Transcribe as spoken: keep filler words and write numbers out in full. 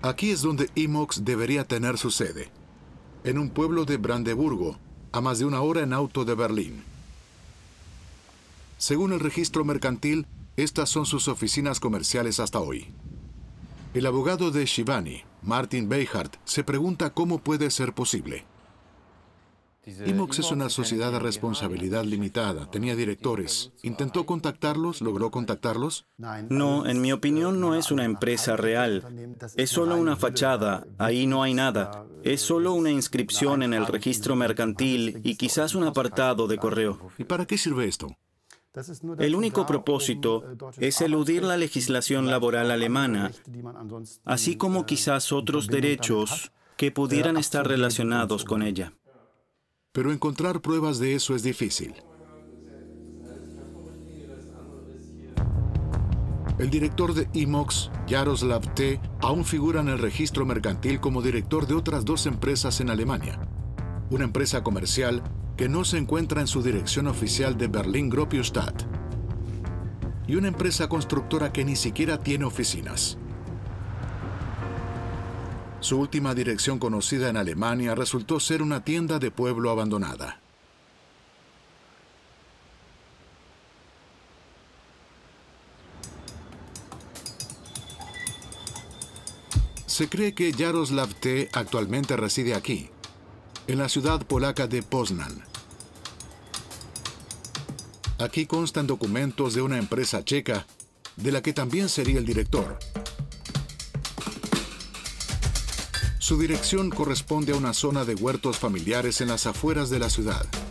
Aquí es donde Imox debería tener su sede, en un pueblo de Brandeburgo, a más de una hora en auto de Berlín. Según el registro mercantil, estas son sus oficinas comerciales hasta hoy. El abogado de Shivani, Martin Beihart, se pregunta cómo puede ser posible. Imox es una sociedad de responsabilidad limitada, tenía directores. ¿Intentó contactarlos? ¿Logró contactarlos? No, en mi opinión no es una empresa real. Es solo una fachada, ahí no hay nada. Es solo una inscripción en el registro mercantil y quizás un apartado de correo. ¿Y para qué sirve esto? El único propósito es eludir la legislación laboral alemana, así como quizás otros derechos que pudieran estar relacionados con ella. Pero encontrar pruebas de eso es difícil. El director de Imox, Jaroslav T., aún figura en el registro mercantil como director de otras dos empresas en Alemania. Una empresa comercial que no se encuentra en su dirección oficial de Berlín-Gropiusstadt. Y una empresa constructora que ni siquiera tiene oficinas. Su última dirección conocida en Alemania resultó ser una tienda de pueblo abandonada. Se cree que Jaroslav T. actualmente reside aquí, en la ciudad polaca de Poznań. Aquí constan documentos de una empresa checa, de la que también sería el director. Su dirección corresponde a una zona de huertos familiares en las afueras de la ciudad.